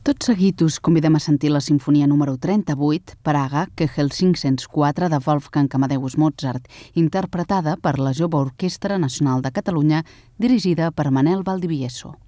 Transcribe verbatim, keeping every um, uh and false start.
Tot seguit us convidem a sentir la sinfonia número trenta-vuit, Praga, Kegel cinc-cents quatre de Wolfgang Amadeus Mozart, interpretada per la Jove Orquestra Nacional de Catalunya, dirigida per Manel Valdivieso.